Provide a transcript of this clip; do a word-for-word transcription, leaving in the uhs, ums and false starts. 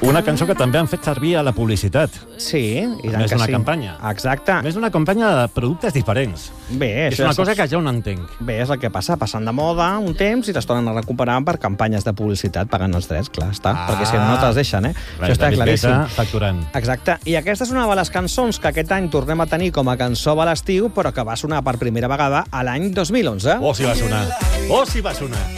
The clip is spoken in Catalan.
Una cançó que també han fet servir a la publicitat. Sí, i tant Més que una sí. campanya. Exacte. Més una campanya de productes diferents. Bé, És això una ja cosa saps. que ja no entenc. Bé, és el que passa, passant de moda un temps i les tornen a recuperar per campanyes de publicitat, pagant els drets, clar, està, Ah. perquè si no, no te'ls deixen, eh? Clar, Això està David claríssim. Guetta facturant. Exacte, i aquesta és una de les cançons que aquest any tornem a tenir com a cançó de l'estiu, però que va sonar per primera vegada a l'any dos mil onze. Oh, si va sonar. Oh, si va sonar.